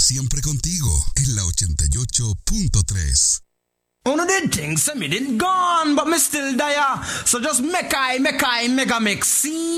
Siempre contigo en la 88.3. One did things, me didn't gone, but me still there. So just make I mega mix. See?